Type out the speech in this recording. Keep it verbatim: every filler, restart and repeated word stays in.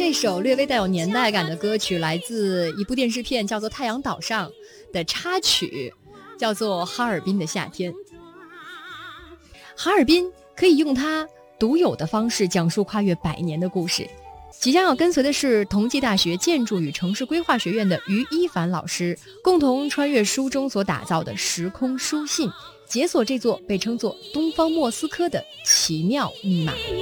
这首略微带有年代感的歌曲来自一部电视片叫做《太阳岛上》的插曲，叫做《哈尔滨的夏天》。哈尔滨可以用它独有的方式讲述跨越百年的故事。即将要跟随的是同济大学建筑与城市规划学院的于一凡老师，共同穿越书中所打造的时空书信，解锁这座被称作东方莫斯科的奇妙密码。